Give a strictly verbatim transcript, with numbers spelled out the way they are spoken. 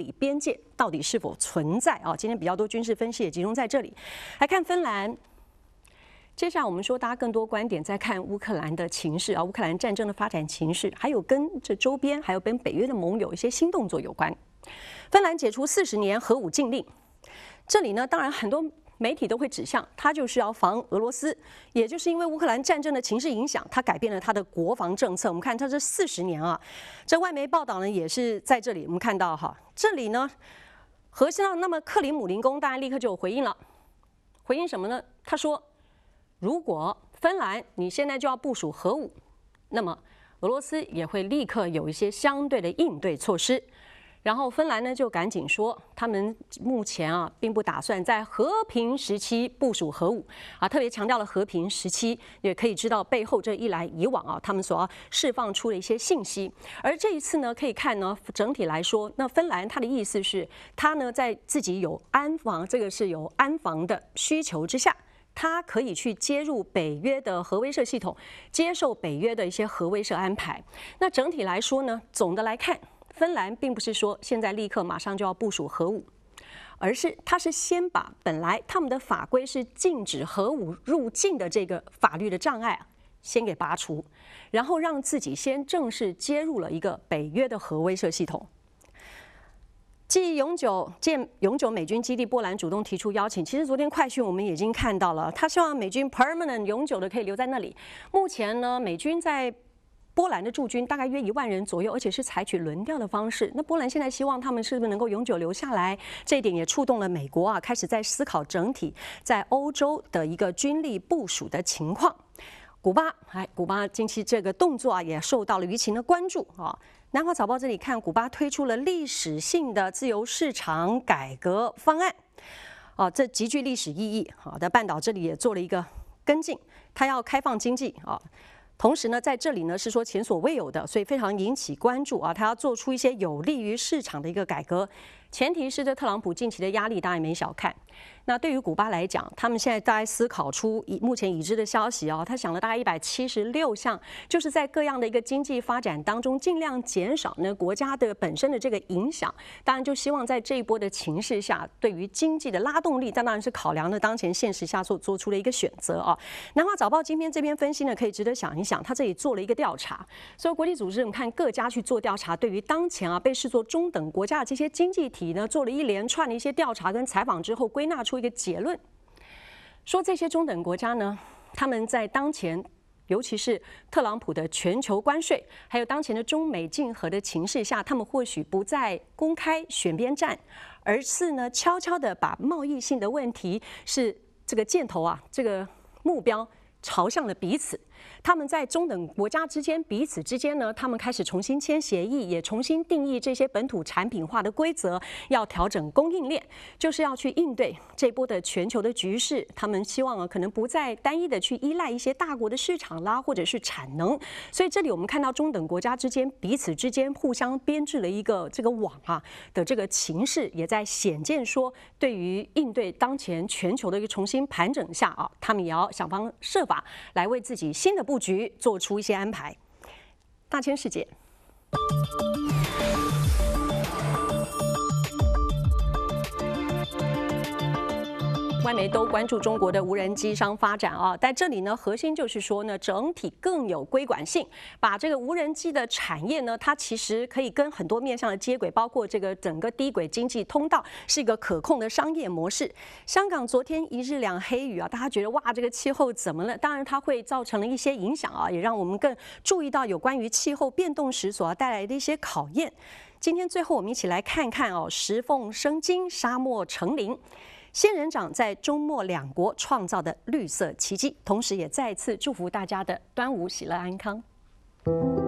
理边界到底是否存在啊？今天比较多军事分析也集中在这里。来看芬兰。接下来我们说，大家更多观点在看乌克兰的情势啊，乌克兰战争的发展情势，还有跟这周边还有跟北约的盟友一些新动作有关。芬兰解除四十年核武禁令，这里呢，当然很多媒体都会指向它就是要防俄罗斯，也就是因为乌克兰战争的情势影响，它改变了它的国防政策。我们看它这四十年啊，这外媒报道呢也是在这里，我们看到哈，这里呢，核心上，那么克里姆林宫当然立刻就有回应了，回应什么呢？他说。如果芬兰你现在就要部署核武，那么俄罗斯也会立刻有一些相对的应对措施。然后芬兰呢就赶紧说，他们目前啊并不打算在和平时期部署核武啊，特别强调了和平时期，也可以知道背后这一来一往啊，他们所要释放出的一些信息。而这一次呢，可以看呢，整体来说，那芬兰它的意思是，它呢在自己有安防，这个是有安防的需求之下。它可以去接入北约的核威慑系统，接受北约的一些核威慑安排。那整体来说呢，总的来看，芬兰并不是说现在立刻马上就要部署核武，而是它是先把本来他们的法规是禁止核武入境的这个法律的障碍啊，先给拔除，然后让自己先正式接入了一个北约的核威慑系统。继永久建永久美军基地，波兰主动提出邀请。其实昨天快讯我们已经看到了，他希望美军 permanent 永久的可以留在那里。目前呢，美军在波兰的驻军大概约一万人左右，而且是采取轮调的方式。那波兰现在希望他们是不是能够永久留下来？这一点也触动了美国啊，开始在思考整体在欧洲的一个军力部署的情况。古巴，哎，古巴近期这个动作啊，也受到了舆情的关注啊。南华早报这里看，古巴推出了历史性的自由市场改革方案，啊，这极具历史意义。好的，半岛这里也做了一个跟进，它要开放经济啊。同时呢，在这里呢是说前所未有的，所以非常引起关注啊。他要做出一些有利于市场的一个改革，前提是这特朗普近期的压力当然没小看。那对于古巴来讲，他们现在大概思考出以目前已知的消息啊，他想了大概一百七十六项，就是在各样的一个经济发展当中，尽量减少呢国家的本身的这个影响。当然，就希望在这一波的情势下，对于经济的拉动力，当然是考量了当前现实下所做出的一个选择啊。南华早报今天这边分析呢，可以值得想一想，他这里做了一个调查，所以国际组织我们看各家去做调查，对于当前啊被视作中等国家的这些经济体呢，做了一连串的一些调查跟采访之后，归纳出一个结论，说这些中等国家呢，他们在当前，尤其是特朗普的全球关税，还有当前的中美竞合的情势下，他们或许不再公开选边站，而是呢悄悄的把贸易性的问题是这个箭头啊，这个目标朝向了彼此。他们在中等国家之间，彼此之间呢，他们开始重新签协议，也重新定义这些本土产品化的规则，要调整供应链，就是要去应对这波的全球的局势。他们希望啊，可能不再单一的去依赖一些大国的市场啦，或者是产能。所以这里我们看到中等国家之间彼此之间互相编制了一个这个网啊的这个情势，也在显见说，对于应对当前全球的一个重新盘整下啊，他们也要想方设法来为自己新的布局做出一些安排。大千世界。外媒都关注中国的无人机商发展啊，在这里呢，核心就是说呢，整体更有规管性，把这个无人机的产业呢，它其实可以跟很多面向的接轨，包括这个整个低轨经济通道是一个可控的商业模式。香港昨天一日两黑雨啊，大家觉得哇，这个气候怎么了？当然它会造成了一些影响啊，也让我们更注意到有关于气候变动时所要带来的一些考验。今天最后我们一起来看看哦，石缝生金，沙漠成林。仙人掌在中墨两国创造的绿色奇迹，同时也再次祝福大家的端午喜乐安康。